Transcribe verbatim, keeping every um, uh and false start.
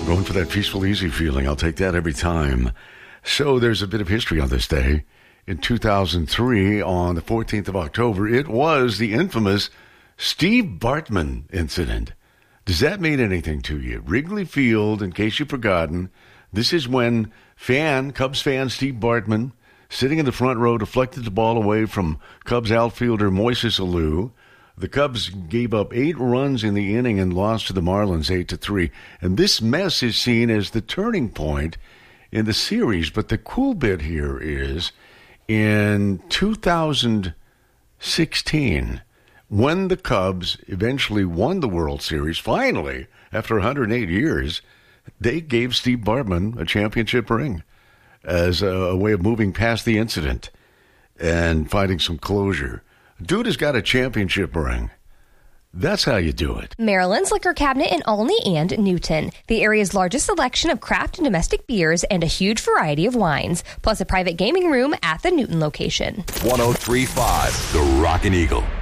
Going for that peaceful, easy feeling. I'll take that every time. So there's a bit of history on this day. In two thousand three, on the fourteenth of October, it was the infamous Steve Bartman incident. Does that mean anything to you? Wrigley Field, in case you've forgotten, this is when fan, Cubs fan Steve Bartman, sitting in the front row, deflected the ball away from Cubs outfielder Moises Alou. The Cubs gave up eight runs in the inning and lost to the Marlins eight to three. And this mess is seen as the turning point in the series. But the cool bit here is in two thousand sixteen, when the Cubs eventually won the World Series, finally, after one hundred eight years, they gave Steve Bartman a championship ring as a, a way of moving past the incident and finding some closure. Dude has got a championship ring. That's how you do it. Maryland's Liquor Cabinet in Olney and Newton. The area's largest selection of craft and domestic beers and a huge variety of wines, plus a private gaming room at the Newton location. one oh three point five The Rockin' Eagle.